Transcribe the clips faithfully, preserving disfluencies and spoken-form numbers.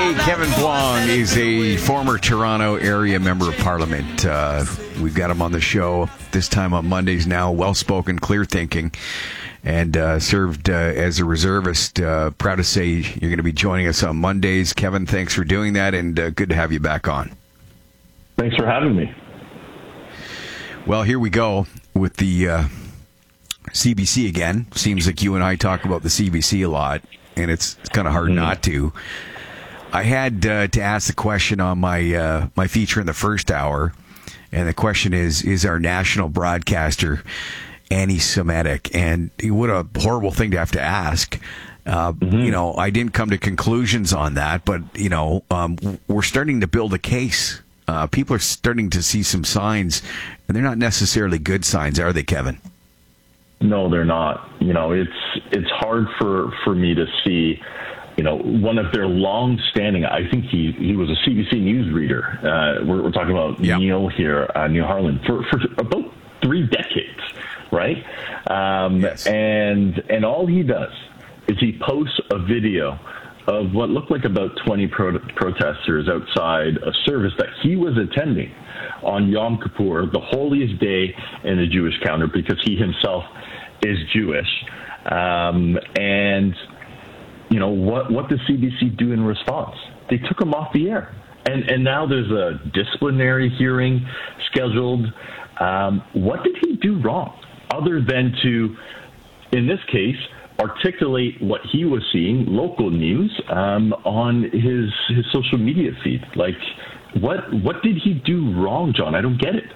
Hey, Kevin Vuong is a former Toronto area member of Parliament. Uh, we've got him on the show this time on Mondays now. Well-spoken, clear-thinking, and uh, served uh, as a reservist. Uh, proud to say you're going to be joining us on Mondays. Kevin, thanks for doing that, and uh, good to have you back on. Thanks for having me. Well, here we go with the uh, C B C again. Seems like you and I talk about the C B C a lot, and it's, it's kind of hard mm. not to. I had uh, to ask the question on my uh, my feature in the first hour, and the question is, is our national broadcaster anti-Semitic? And what a horrible thing to have to ask. Uh, mm-hmm. You know, I didn't come to conclusions on that, but, you know, um, we're starting to build a case. Uh, people are starting to see some signs, and they're not necessarily good signs, are they, Kevin? No, they're not. You know, it's it's hard for, for me to see, you know, one of their long-standing, I think he, he was a C B C News reader. Uh, we're, we're talking about yep. Neil here, uh, Neil Harlan, for, for about three decades, right? Um, yes. And and all he does is he posts a video of what looked like about twenty pro- protesters outside a service that he was attending on Yom Kippur, the holiest day in the Jewish calendar, because he himself is Jewish. Um, and, you know, what, what does C B C do in response? They took him off the air. And, and now there's a disciplinary hearing scheduled. Um, what did he do wrong other than to, in this case, articulate what he was seeing, local news, um, on his his social media feed? Like, what what did he do wrong, John? I don't get it.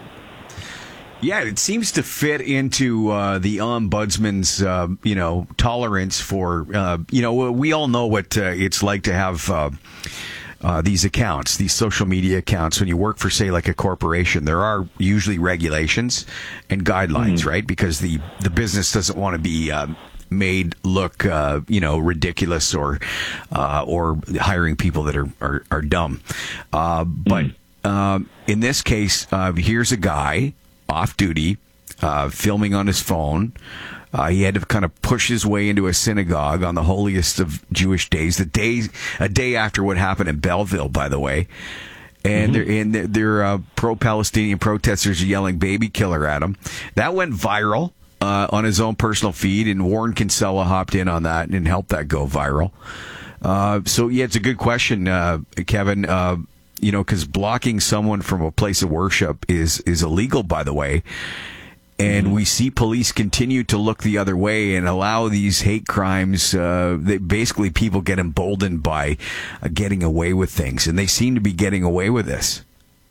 Yeah, it seems to fit into uh, the ombudsman's, uh, you know, tolerance for, uh, you know, we all know what uh, it's like to have uh, uh, these accounts, these social media accounts. When you work for, say, like a corporation, there are usually regulations and guidelines, mm-hmm. right? Because the, the business doesn't want to be uh, made look, uh, you know, ridiculous or uh, or hiring people that are, are, are dumb. Uh, but mm-hmm. uh, in this case, uh, here's a guy off duty, uh, filming on his phone. Uh, he had to kind of push his way into a synagogue on the holiest of Jewish days, the day, a day after what happened in Belleville, by the way. And mm-hmm. they're, and they're, they're uh, pro-Palestinian protesters are yelling "baby killer" at him. That went viral uh, on his own personal feed, and Warren Kinsella hopped in on that and helped that go viral. Uh, so, yeah, it's a good question, uh, Kevin. Uh, You know, because blocking someone from a place of worship is, is illegal, by the way. And mm-hmm. we see police continue to look the other way and allow these hate crimes. Uh, that basically, people get emboldened by uh, getting away with things. And they seem to be getting away with this.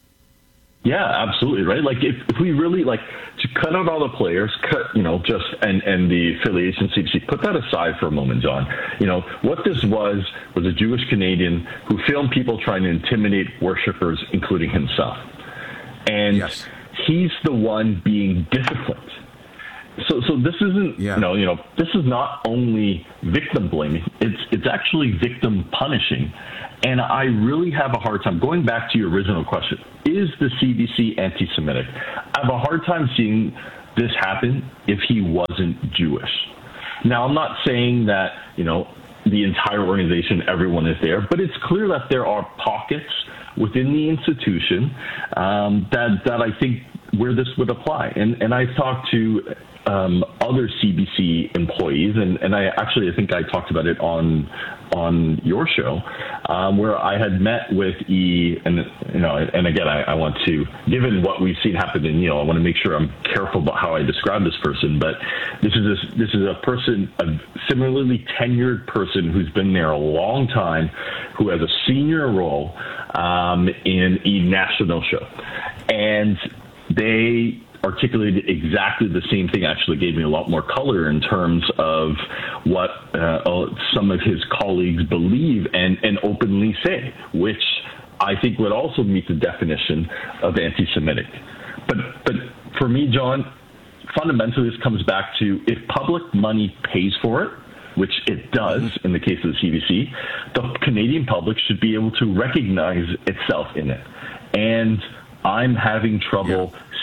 Yeah, absolutely, right? Like, if, if we really, like, to cut out all the players, cut, you know, just, and, and the affiliation C B C, put that aside for a moment, John. You know, what this was, was a Jewish Canadian who filmed people trying to intimidate worshipers, including himself. And yes. he's the one being disciplined. So, so this isn't, yeah. you know, you know, this is not only victim blaming, it's, it's actually victim punishing. And I really have a hard time, going back to your original question, is the C B C anti-Semitic? I have a hard time seeing this happen if he wasn't Jewish. Now, I'm not saying that, you know, the entire organization, everyone is there, but it's clear that there are pockets within the institution um, that, that I think where this would apply. And, and I've talked to um, other C B C employees, and, and I actually, I think I talked about it on on your show, um, where I had met with E, and you know, and again, I, I want to, given what we've seen happen to Neil, I want to make sure I'm careful about how I describe this person. But this is a, this is a person, a similarly tenured person who's been there a long time, who has a senior role um, in a national show, and they articulated exactly the same thing. Actually gave me a lot more color in terms of what uh, some of his colleagues believe and, and openly say, which I think would also meet the definition of anti-Semitic. But, but for me, John, fundamentally this comes back to, if public money pays for it, which it does in the case of the C B C, the Canadian public should be able to recognize itself in it. And I'm having trouble yeah.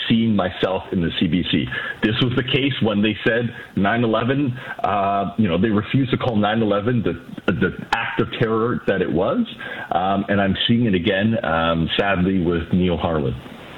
seeing myself in the C B C. This was the case when they said nine eleven, uh, you know, they refused to call nine eleven the, the act of terror that it was. Um, and I'm seeing it again, um, sadly, with Neil Harland.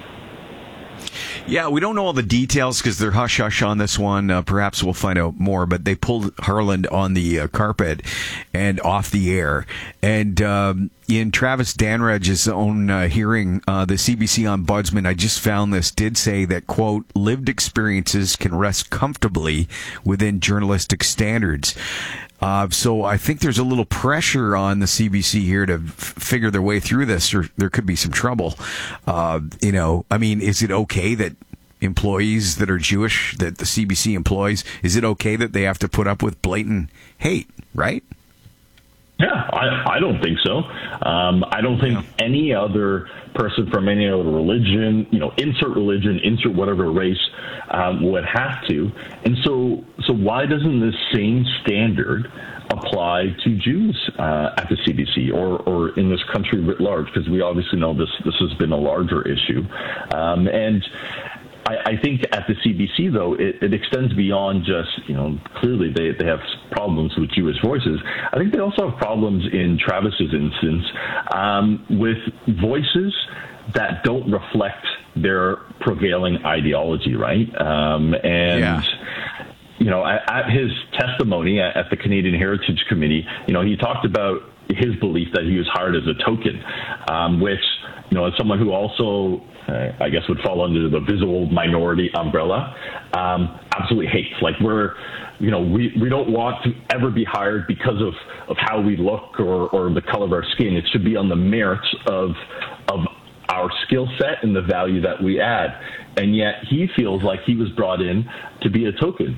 Yeah, we don't know all the details because they're hush-hush on this one. Uh, perhaps we'll find out more, but they pulled Harland on the uh, carpet and off the air. And um, in Travis Danridge's own uh, hearing, uh, the C B C ombudsman, I just found this, did say that, quote, lived experiences can rest comfortably within journalistic standards. Uh, so I think there's a little pressure on the C B C here to f- figure their way through this, or there could be some trouble. Uh, you know, I mean, is it okay that employees that are Jewish, that the C B C employs, is it okay that they have to put up with blatant hate, right? Yeah, I, I don't think so. Um, I don't think yeah. any other person from any other religion, you know, insert religion, insert whatever race, um, would have to. And so, so why doesn't this same standard apply to Jews uh, at the C B C or, or in this country writ large? Because we obviously know this this has been a larger issue. Um, and I, I think at the C B C, though, it, it extends beyond just, you know, clearly they, they have problems with Jewish voices. I think they also have problems in Travis's instance um, with voices that don't reflect their prevailing ideology, right? Um, and... Yeah. You know, at, at his testimony at, at the Canadian Heritage Committee, you know, he talked about his belief that he was hired as a token, um, which, you know, as someone who also, uh, I guess, would fall under the visible minority umbrella, um, absolutely hates. Like, we're, you know, we, we don't want to ever be hired because of, of how we look or, or the color of our skin. It should be on the merits of of our skill set and the value that we add. And yet he feels like he was brought in to be a token.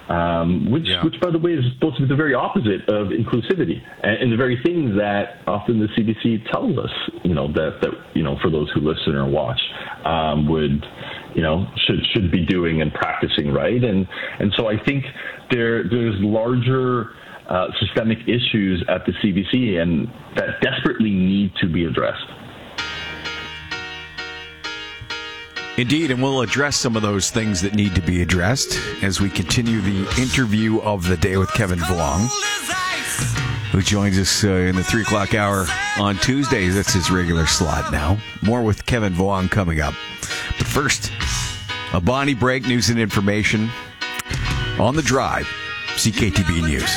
Um, which, yeah. which, by the way, is supposed to be the very opposite of inclusivity, and, and the very things that often the C B C tells us, you know, that, that you know, for those who listen or watch, um, would, you know, should should be doing and practicing, right? And and so I think there there's larger uh, systemic issues at the C B C, and that desperately need to be addressed. Indeed, and we'll address some of those things that need to be addressed as we continue the interview of the day with Kevin Vuong, who joins us uh, in the three o'clock hour on Tuesdays. That's his regular slot now. More with Kevin Vuong coming up. But first, a Bonnie break, news and information on the drive, C K T B News.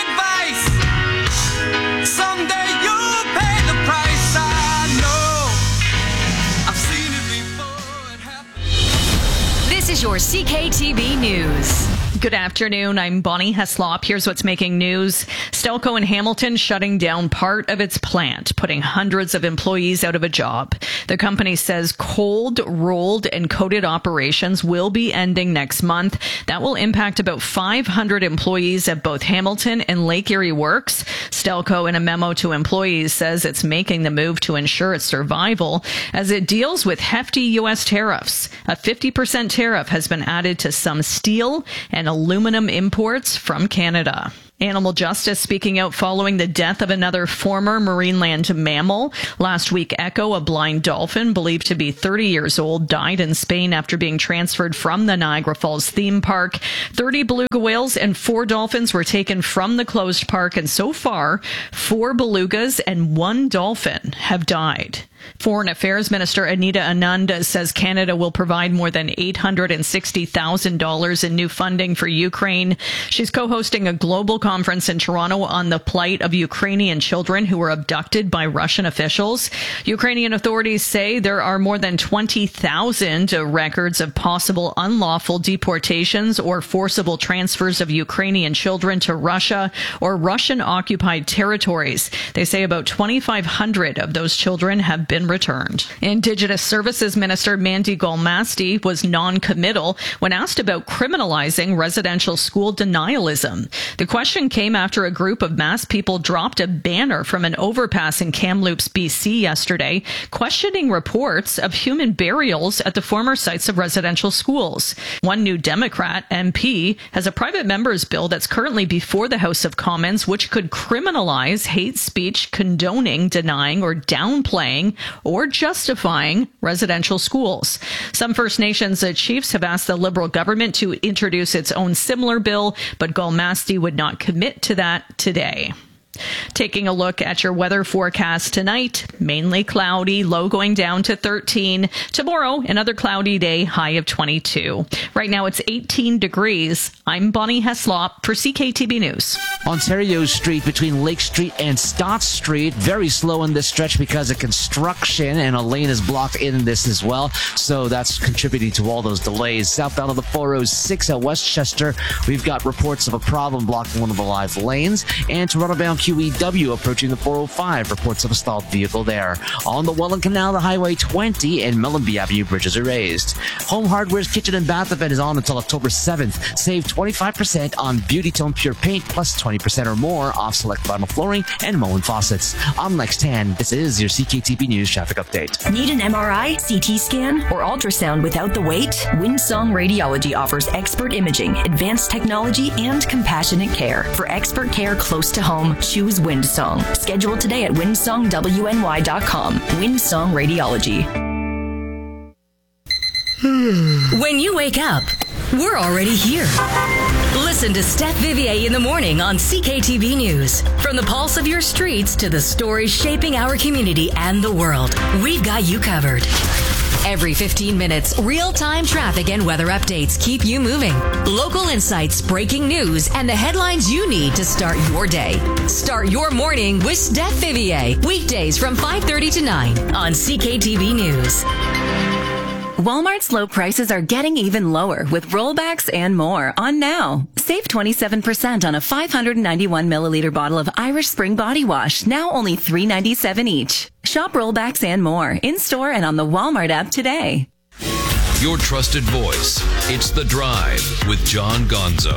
This is your C K T B News. Good afternoon. I'm Bonnie Heslop. Here's what's making news. Stelco in Hamilton shutting down part of its plant, putting hundreds of employees out of a job. The company says cold, rolled, and coated operations will be ending next month. That will impact about five hundred employees at both Hamilton and Lake Erie Works. Stelco, in a memo to employees, says it's making the move to ensure its survival as it deals with hefty U S tariffs. A fifty percent tariff has been added to some steel and aluminum imports from Canada. Animal Justice speaking out following the death of another former Marineland mammal. Last week, Echo, a blind dolphin believed to be thirty years old, died in Spain after being transferred from the Niagara Falls theme park. thirty beluga whales and four dolphins were taken from the closed park, and so far, four belugas and one dolphin have died. Foreign Affairs Minister Anita Anand says Canada will provide more than eight hundred sixty thousand dollars in new funding for Ukraine. She's co-hosting a global conference in Toronto on the plight of Ukrainian children who were abducted by Russian officials. Ukrainian authorities say there are more than twenty thousand records of possible unlawful deportations or forcible transfers of Ukrainian children to Russia or Russian-occupied territories. They say about twenty-five hundred of those children have been returned. Indigenous Services Minister Mandy Golmasti was non-committal when asked about criminalizing residential school denialism. The question came after a group of Mass people dropped a banner from an overpass in Kamloops, B C yesterday, questioning reports of human burials at the former sites of residential schools. One New Democrat M P has a private member's bill that's currently before the House of Commons, which could criminalize hate speech condoning, denying, or downplaying or justifying residential schools. Some First Nations chiefs have asked the Liberal government to introduce its own similar bill, but Galmasti would not commit to that today. Taking a look at your weather forecast tonight, mainly cloudy, low going down to thirteen. Tomorrow, another cloudy day, high of twenty-two. Right now, it's eighteen degrees. I'm Bonnie Heslop for C K T B News. Ontario Street between Lake Street and Stott Street, very slow in this stretch because of construction, and a lane is blocked in this as well. So that's contributing to all those delays. Southbound of the four oh six at Westchester, we've got reports of a problem blocking one of the live lanes. And Toronto-bound Q E W approaching the four oh five, reports of a stalled vehicle there. On the Welland Canal, the Highway twenty and Mellenby Avenue bridges are raised. Home Hardware's kitchen and bath event is on until October seventh. Save twenty-five percent on Beauty Tone Pure Paint plus twenty percent or more off select vinyl flooring and Moen faucets. I'm Lex Tan. This is your C K T B News traffic update. Need an M R I, C T scan, or ultrasound without the wait? Windsong Radiology offers expert imaging, advanced technology, and compassionate care. For expert care close to home, choose Windsong. Schedule today at windsong w n y dot com. Windsong Radiology. When you wake up, we're already here. Listen to Steph Vivier in the morning on C K T V News. From the pulse of your streets to the stories shaping our community and the world, we've got you covered. Every fifteen minutes, real-time traffic and weather updates keep you moving. Local insights, breaking news, and the headlines you need to start your day. Start your morning with Steph Vivier. Weekdays from five thirty to nine on C K T V News. Walmart's low prices are getting even lower with rollbacks and more on now. Save twenty-seven percent on a five hundred ninety-one milliliter bottle of Irish Spring Body Wash, now only three ninety-seven each. Shop rollbacks and more in store and on the Walmart app today. Your trusted voice. It's The Drive with John Gonzo.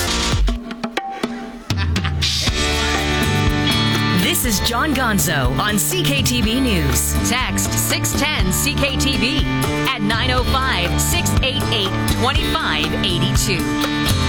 This is John Gonzo on C K T V News. Text six ten C K T V at nine oh five, six eight eight, two five eight two.